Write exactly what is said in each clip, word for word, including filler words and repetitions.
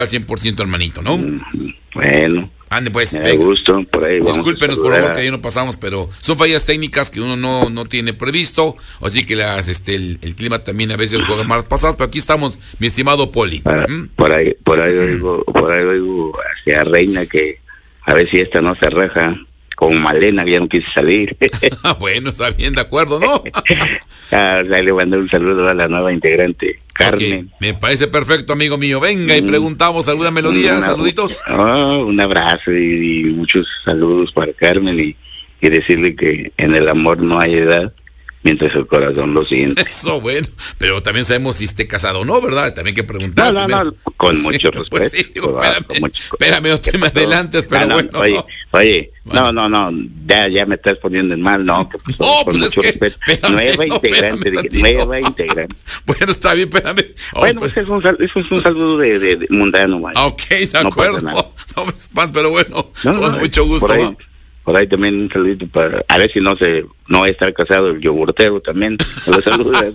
al cien por ciento, hermanito, ¿no? Bueno. Ande pues, me da gusto, por ahí vamos. Discúlpenos por favor que ayer no pasamos, pero son fallas técnicas que uno no, no tiene previsto, así que las, este, el, el clima también a veces juega malas pasadas, pero aquí estamos, mi estimado Poli. Para, ¿Mm? Por ahí, por ahí oigo, por ahí oigo hacia Reina que a ver si esta no se raja, como Malena que ya no quise salir. Bueno, está bien, de acuerdo, ¿no? Ah, le mandé un saludo a la nueva integrante, Carmen. Okay, me parece perfecto, amigo mío. Venga y preguntamos alguna melodía, una, saluditos. Oh, un abrazo y, y muchos saludos para Carmen y, y decirle que en el amor no hay edad mientras el corazón lo siente. Eso, bueno, pero también sabemos si esté casado o no, ¿verdad? También hay que preguntar. No, no, no, con sí, mucho respeto. Pues sí, digo, espérame, con mucho, espérame, no te me adelantes, pero ah, no, bueno. Oye, oye, bueno. no, no, no, ya, ya me estás poniendo en mal, no, que, pues, no, con pues mucho es que, respeto. Espérame, nueva no, integrante, espérame, dije, nueva integrante. Bueno, está bien, espérame. Oh, bueno, pues, ese es un, eso es un saludo de, de, de mundano, man. Ok, de no acuerdo, no, no me espantes, pero bueno, no, con no, mucho gusto. Por ahí, por ahí también un saludito para, a ver si no se, no va a estar casado el yogurtero también, lo saludas.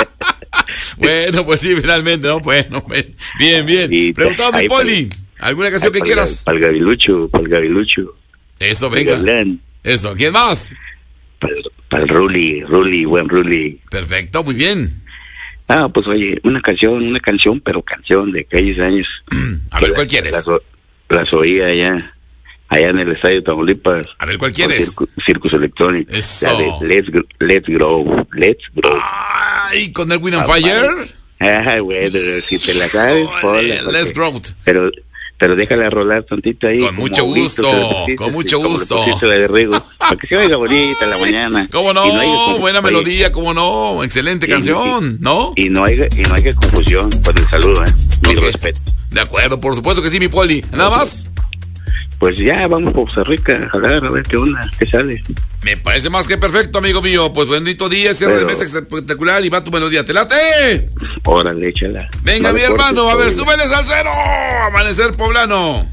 Bueno, pues sí, finalmente, ¿no? Bueno, bien, bien. Preguntado mi Poli, ¿alguna canción que quieras? Para el Gavilucho, para el Gavilucho. Eso, venga. Eso, ¿quién más? Para el, para el Ruli, Ruli, buen Ruli. Perfecto, muy bien. Ah, pues oye, una canción, una canción, pero canción de aquellos años. A ver, ¿cuál quieres? Las, las oía allá, allá en el estadio Tamaulipas. A ver, ¿cuál quieres? Circus, Circus Electronic. Eso. La de Let's, Let's Grow, Let's Grow. Ay, ¿con Erwin and Fire? Ay, güey, si te la sabes, oh, Let's Grow. Pero... Pero déjala rolar tantito ahí. Con mucho gusto, con mucho gusto. La de Rigo, para que se oiga bonita la mañana. ¿Cómo no? no Buena oye, melodía, ¿cómo no? Excelente y, y, canción, ¿no? Y no hay y no hay que confusión con el saludo, ¿eh? Mi okay. respeto. De acuerdo, por supuesto que sí, mi Poli. ¿Nada más? Pues ya, vamos por Costa Rica, a jalar, a ver qué onda, qué sale. Me parece más que perfecto, amigo mío. Pues bendito día, cierre de mesa espectacular y va tu melodía. ¿Te late? Órale, échala. Venga, mi hermano, a ver, súbeles al cero. Amanecer poblano.